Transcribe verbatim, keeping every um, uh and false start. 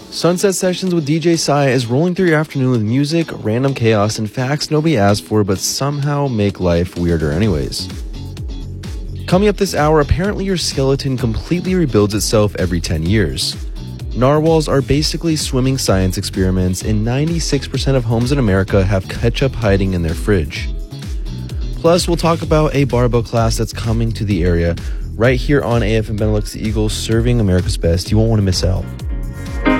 Sunset Sessions with D J Sai is rolling through your afternoon with music, random chaos, and facts nobody asked for but somehow make life weirder anyways. Coming up this hour, apparently your skeleton completely rebuilds itself every ten years. Narwhals are basically swimming science experiments, and ninety-six percent of homes in America have ketchup hiding in their fridge. Plus, we'll talk about a barbell class that's coming to the area right here on A F M Benelux, the Eagles, serving America's best. You won't want to miss out.